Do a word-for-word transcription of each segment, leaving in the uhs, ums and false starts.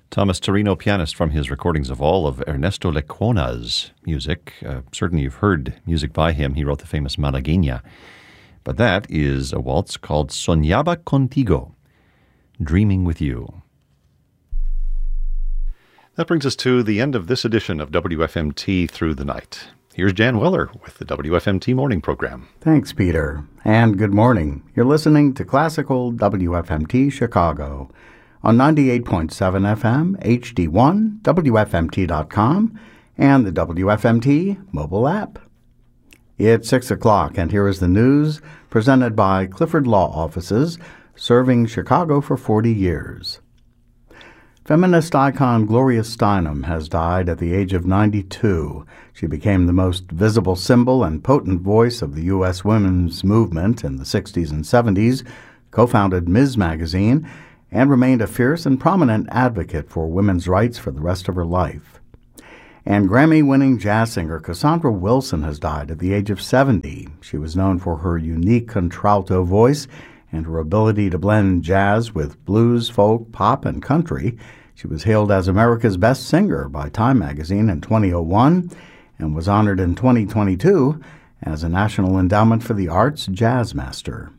Thomas Torino, pianist, from his recordings of all of Ernesto Lecuona's music. Uh, certainly you've heard music by him. He wrote the famous Malagueña. But that is a waltz called Soñaba Contigo, Dreaming with You. That brings us to the end of this edition of W F M T Through the Night. Here's Jan Weller with the W F M T Morning Program. Thanks, Peter, and good morning. You're listening to Classical W F M T Chicago on ninety-eight point seven F M, H D one, W F M T dot com, and the W F M T mobile app. It's six o'clock, and here is the news presented by Clifford Law Offices, serving Chicago for forty years. Feminist icon Gloria Steinem has died at the age of ninety-two. She became the most visible symbol and potent voice of the U S women's movement in the sixties and seventies, co-founded Miz Magazine, and remained a fierce and prominent advocate for women's rights for the rest of her life. And Grammy-winning jazz singer Cassandra Wilson has died at the age of seventy. She was known for her unique contralto voice and her ability to blend jazz with blues, folk, pop, and country. She was hailed as America's Best Singer by Time magazine in twenty oh one and was honored in twenty twenty-two as a National Endowment for the Arts Jazz Master.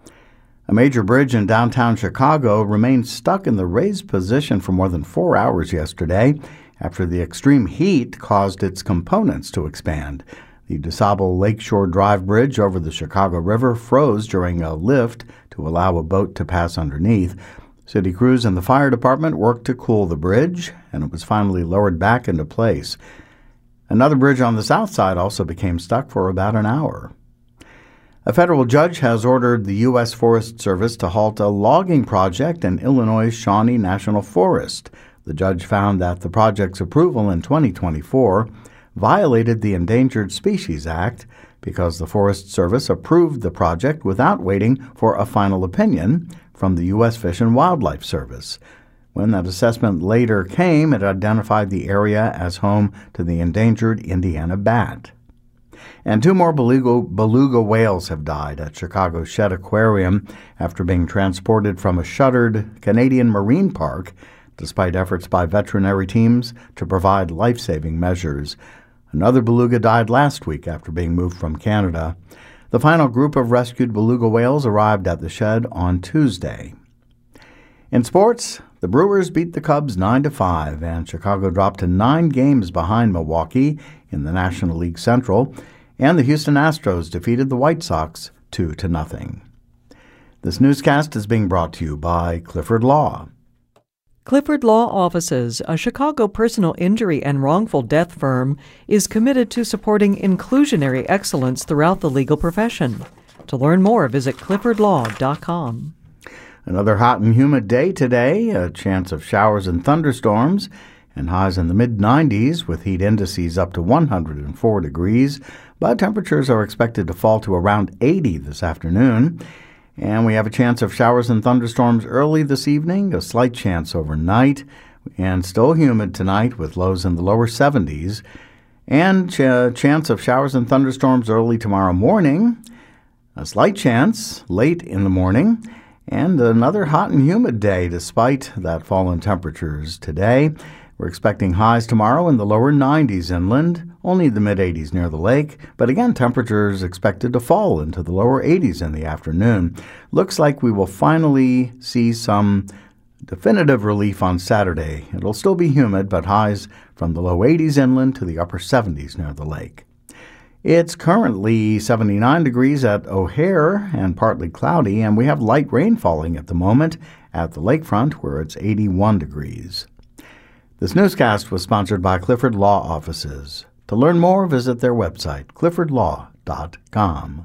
A major bridge in downtown Chicago remained stuck in the raised position for more than four hours yesterday after the extreme heat caused its components to expand. The DuSable Lakeshore Drive Bridge over the Chicago River froze during a lift to allow a boat to pass underneath. City crews and the fire department worked to cool the bridge, and it was finally lowered back into place. Another bridge on the south side also became stuck for about an hour. A federal judge has ordered the U S Forest Service to halt a logging project in Illinois' Shawnee National Forest. The judge found that the project's approval in twenty twenty-four violated the Endangered Species Act because the Forest Service approved the project without waiting for a final opinion from the U S Fish and Wildlife Service. When that assessment later came, it identified the area as home to the endangered Indiana bat. And two more beluga, beluga whales have died at Chicago's Shedd Aquarium after being transported from a shuttered Canadian marine park, despite efforts by veterinary teams to provide life-saving measures. Another beluga died last week after being moved from Canada. The final group of rescued beluga whales arrived at the shed on Tuesday. In sports, the Brewers beat the Cubs nine to five, and Chicago dropped to nine games behind Milwaukee in the National League Central, and the Houston Astros defeated the White Sox two to nothing. This newscast is being brought to you by Clifford Law. Clifford Law Offices, a Chicago personal injury and wrongful death firm, is committed to supporting inclusionary excellence throughout the legal profession. To learn more, visit clifford law dot com. Another hot and humid day today, a chance of showers and thunderstorms, and highs in the mid nineties with heat indices up to one hundred four degrees, but temperatures are expected to fall to around eighty this afternoon. And we have a chance of showers and thunderstorms early this evening, a slight chance overnight, and still humid tonight with lows in the lower seventies. And ch- chance of showers and thunderstorms early tomorrow morning, a slight chance late in the morning, and another hot and humid day despite that fall in temperatures today. We're expecting highs tomorrow in the lower nineties inland, only the mid-eighties near the lake, but again, temperatures expected to fall into the lower eighties in the afternoon. Looks like we will finally see some definitive relief on Saturday. It'll still be humid, but highs from the low eighties inland to the upper seventies near the lake. It's currently seventy-nine degrees at O'Hare and partly cloudy, and we have light rain falling at the moment at the lakefront where it's eighty-one degrees. This newscast was sponsored by Clifford Law Offices. To learn more, visit their website, clifford law dot com.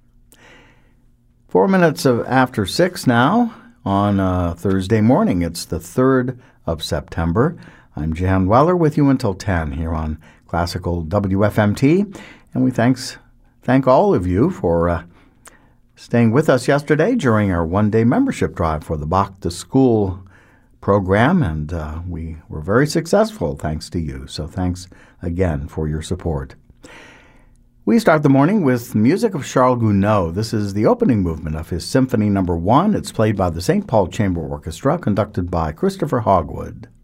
Four minutes of after six now on uh, Thursday morning. It's the third of September. I'm Jan Weller with you until ten here on Classical W F M T. And we thanks thank all of you for uh, staying with us yesterday during our one-day membership drive for the Bach to School program, and uh, we were very successful thanks to you. So thanks again for your support. We start the morning with music of Charles Gounod. This is the opening movement of his Symphony Number One. It's played by the Saint Paul Chamber Orchestra, conducted by Christopher Hogwood.